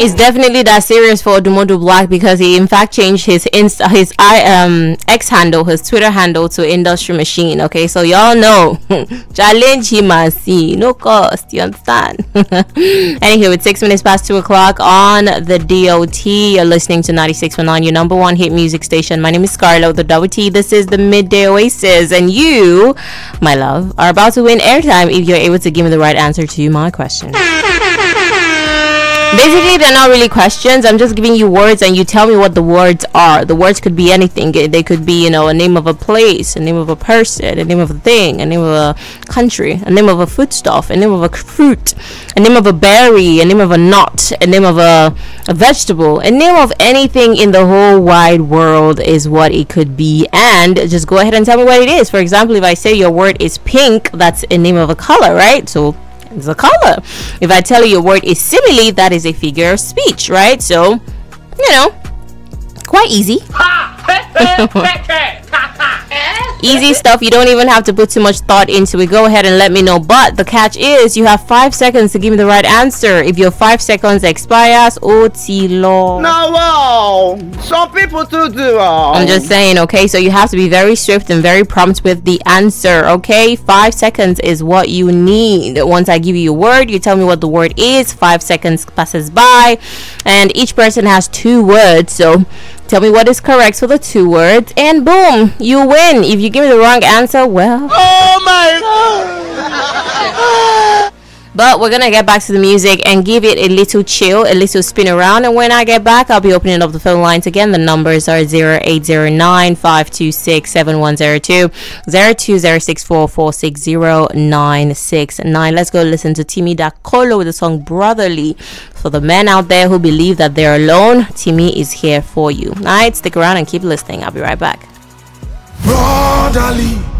It's definitely that serious for Odumodu Black, because he in fact changed his X handle, his Twitter handle, to Industry Machine. Okay, so y'all know, challenge him and see, no cost. You understand? Anyway, it's 6 minutes past 2 o'clock on the DOT. You're listening to 96.9, your number one hit music station. My name is Scarlo, the Double T. This is the Midday Oasis, and you, my love, are about to win airtime if you're able to give me the right answer to my question. Basically, they're not really questions. I'm just giving you words and you tell me what the words are. The words could be anything. They could be, a name of a place, a name of a person, a name of a thing, a name of a country, a name of a foodstuff, a name of a fruit, a name of a berry, a name of a nut, a name of a vegetable, a name of anything in the whole wide world is what it could be. And just go ahead and tell me what it is. For example, if I say your word is pink, that's a name of a color, right? So it's a color. If I tell you your word is simile, that is a figure of speech, right? So, quite easy. Easy stuff. You don't even have to put too much thought into it. Go ahead and let me know. But the catch is you have 5 seconds to give me the right answer. If your 5 seconds expires, otilo. No, wow. Some people do. I'm just saying, okay? So you have to be very swift and very prompt with the answer, okay? 5 seconds is what you need. Once I give you a word, you tell me what the word is. 5 seconds passes by, and each person has 2 words. So tell me what is correct for the 2 words, and boom, you win. If you give me the wrong answer, well, oh my god. But we're gonna get back to the music and give it a little chill, a little spin around, and when I get back, I'll be opening up the phone lines again. The numbers are 0809-526-7102, 02064460-969. Let's go listen to Timmy Dakolo with the song Brotherly. For the men out there who believe that they're alone, Timmy is here for you. Alright, stick around and keep listening. I'll be right back. Brotherly.